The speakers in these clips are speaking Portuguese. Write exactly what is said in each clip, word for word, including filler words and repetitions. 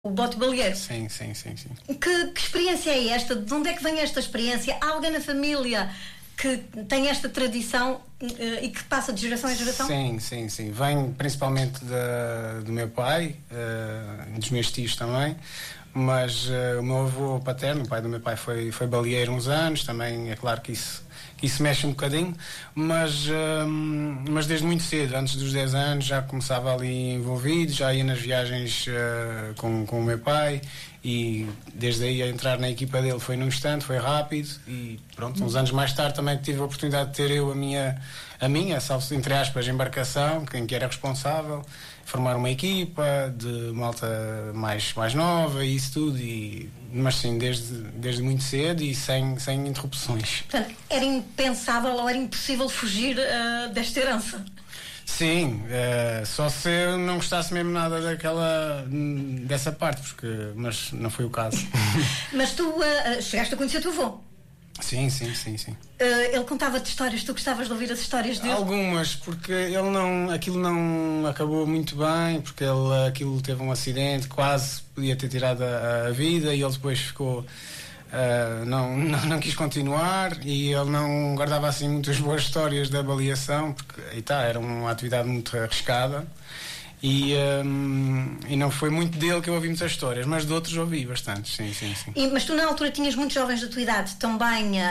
O bote baleeiro. Sim, sim, sim, sim. Que, que experiência é esta? De onde é que vem esta experiência? Há alguém na família que tem esta tradição uh, e que passa de geração em geração? Sim, sim, sim. Vem principalmente da, do meu pai, uh, dos meus tios também, mas uh, o meu avô paterno, o pai do meu pai foi, foi baleeiro uns anos, também é claro que isso, que isso mexe um bocadinho, mas, uh, mas desde muito cedo, antes dos dez anos, já começava ali envolvido, já ia nas viagens uh, com, com o meu pai. E desde aí a entrar na equipa dele foi num instante, foi rápido e pronto, uns anos mais tarde também tive a oportunidade de ter eu a minha, a minha, salvo entre aspas, embarcação, quem que era responsável, formar uma equipa de malta mais, mais nova e isso tudo, e, mas sim, desde, desde muito cedo e sem, sem interrupções. Portanto, era impensável ou era impossível fugir uh, desta herança? Sim, uh, só se eu não gostasse mesmo nada daquela, dessa parte, porque, mas não foi o caso. Mas tu uh, chegaste a conhecer o teu avô? Sim, sim, sim, sim. Uh, ele contava-te histórias, tu gostavas de ouvir as histórias dele? Algumas, porque ele não, aquilo não acabou muito bem, porque ele, aquilo teve um acidente, quase podia ter tirado a, a vida, e ele depois ficou... Uh, não, não, não quis continuar e ele não guardava assim muitas boas histórias da baleação, porque aí tá, era uma atividade muito arriscada e, um, e não foi muito dele que eu ouvi muitas histórias, mas de outros ouvi bastante, sim, sim, sim. E, mas tu na altura tinhas muitos jovens da tua idade também a,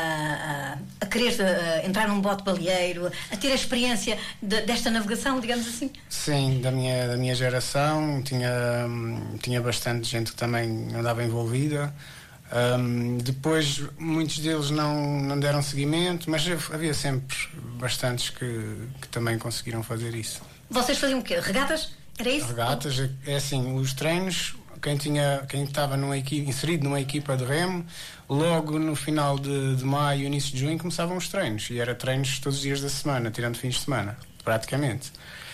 a, a querer a entrar num bote baleeiro, a ter a experiência de, desta navegação, digamos assim? Sim, da minha, da minha geração tinha, tinha bastante gente que também andava envolvida. Um, depois muitos deles não, não deram seguimento, mas havia sempre bastantes que, que também conseguiram fazer isso. Vocês faziam o quê? Regatas? Era isso? Regatas, é assim, os treinos, quem, tinha, quem estava numa equipe, inserido numa equipa de remo, logo no final de, de maio, início de junho, começavam os treinos, e era treinos todos os dias da semana, tirando fins de semana, praticamente.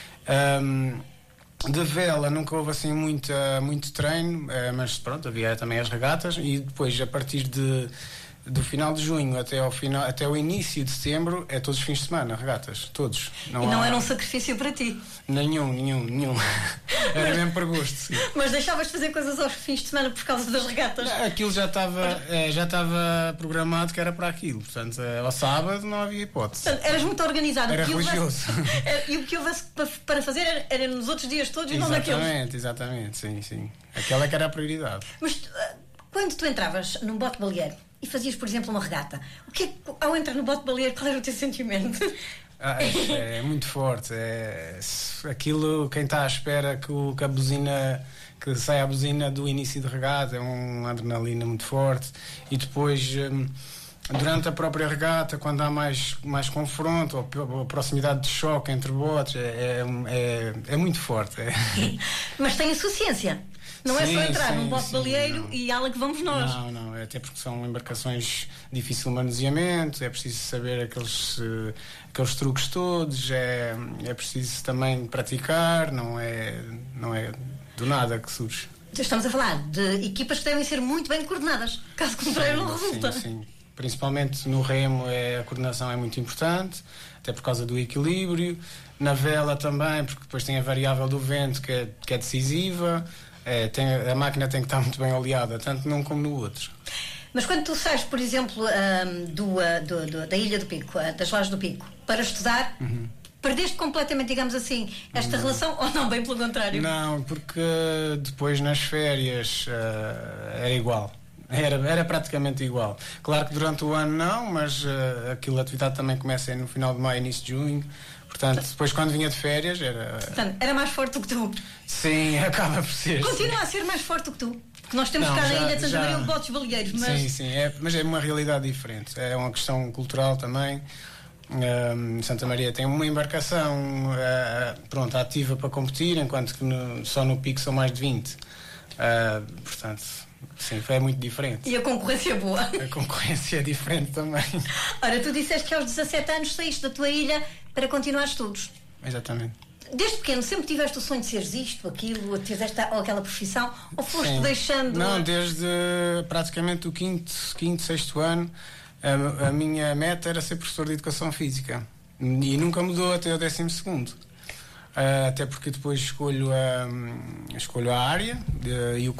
Um, De vela nunca houve assim muita, muito treino, mas pronto, havia também as regatas, e depois a partir de, do final de junho até ao, final, até o início de setembro é todos os fins de semana, regatas, todos. Não e não há... era um sacrifício para ti? Nenhum, nenhum, nenhum. Era mesmo por gosto, sim. Mas deixavas de fazer coisas aos fins de semana por causa das regatas? Aquilo já estava é, já estava programado que era para aquilo, portanto, ao sábado não havia hipótese. Portanto, eras muito organizado. Era religioso. E o que houvesse para fazer era, era nos outros dias todos e não naqueles? Exatamente, exatamente, sim, sim. Aquela que era a prioridade. Mas quando tu entravas num bote baleeiro e fazias, por exemplo, uma regata, o que é, ao entrar no bote baleeiro, qual era o teu sentimento? Ah, é, é muito forte. É, aquilo, quem está à espera que, o, que a buzina, que saia a buzina do início de regata, é uma adrenalina muito forte. E depois, hum, durante a própria regata, quando há mais, mais confronto ou, ou proximidade de choque entre botes, é, é, é, é muito forte. É. Mas tem a sua ciência. Não sim, é só entrar sim, num bote sim, baleeiro não. e ala que vamos nós. Não, não, é até porque são embarcações difíceis de manuseamento, é preciso saber aqueles, uh, aqueles truques todos, é, é preciso também praticar, não é, não é do nada que surge. Estamos a falar de equipas que devem ser muito bem coordenadas, caso contrário não resulta. Sim, sim. Principalmente no remo é, a coordenação é muito importante, até por causa do equilíbrio. Na vela também, porque depois tem a variável do vento que é, que é decisiva. É, tem, a máquina tem que estar muito bem oleada, tanto num como no outro. Mas quando tu sais, por exemplo, um, do, do, do, da Ilha do Pico, das Lajes do Pico, para estudar, uhum. perdeste completamente, digamos assim, esta não. relação, ou não, bem pelo contrário? Não, porque depois nas férias uh, era igual. Era, era praticamente igual. Claro que durante o ano não, mas uh, aquilo, a atividade também começa no final de maio, início de junho. Portanto, depois quando vinha de férias era... Portanto, era mais forte do que tu? Sim, acaba por ser. Continua sim. a ser mais forte do que tu? Porque nós temos não, cá já, na Ilha de Santa já... Maria de botes baleeiros, mas... Sim, sim, é, mas é uma realidade diferente. É uma questão cultural também. Um, Santa Maria tem uma embarcação uh, pronto, ativa para competir, enquanto que no, só no Pico são mais de vinte. Uh, portanto... Sim, é muito diferente. E a concorrência é boa. A concorrência é diferente também. Ora, tu disseste que aos dezassete anos saíste da tua ilha para continuar estudos. Exatamente. Desde pequeno sempre tiveste o sonho de seres isto, aquilo, de teres esta ou aquela profissão, ou foste Sim. deixando... Não, desde praticamente o quinto, quinto sexto ano, a, a minha meta era ser professor de Educação Física. E nunca mudou até o décimo segundo. Uh, até porque depois escolho a, escolho a área de, e o